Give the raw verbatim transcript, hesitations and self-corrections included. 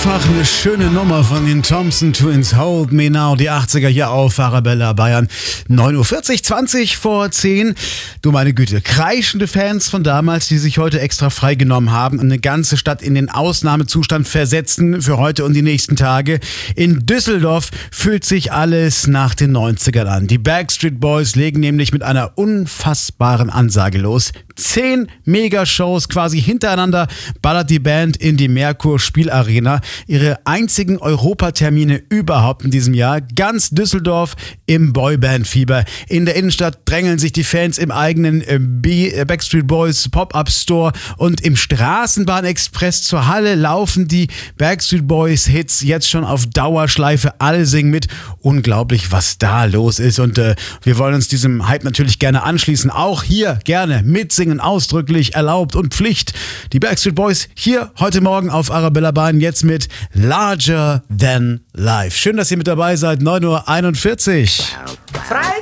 Einfach eine schöne Nummer von den Thompson Twins. Hold Me Now, die achtziger hier auf Arabella Bayern. neun Uhr vierzig, zwanzig vor zehn. Du meine Güte, kreischende Fans von damals, die sich heute extra freigenommen haben und eine ganze Stadt in den Ausnahmezustand versetzen für heute und die nächsten Tage. In Düsseldorf fühlt sich alles nach den neunzigern an. Die Backstreet Boys legen nämlich mit einer unfassbaren Ansage los. Zehn Megashows quasi hintereinander ballert die Band in die Merkur Spielarena. Ihre einzigen Europatermine überhaupt in diesem Jahr. Ganz Düsseldorf im Boyband-Fieber. In der Innenstadt drängeln sich die Fans im eigenen äh, B- Backstreet Boys Pop-Up Store und im Straßenbahnexpress zur Halle laufen die Backstreet Boys Hits jetzt schon auf Dauerschleife. Alle singen mit. Unglaublich, was da los ist. Und äh, wir wollen uns diesem Hype natürlich gerne anschließen. Auch hier gerne mitsingen. Ausdrücklich erlaubt und Pflicht. Die Backstreet Boys hier heute Morgen auf Arabella Bayern jetzt mit Larger Than Life. Schön, dass ihr mit dabei seid. neun Uhr einundvierzig. Frei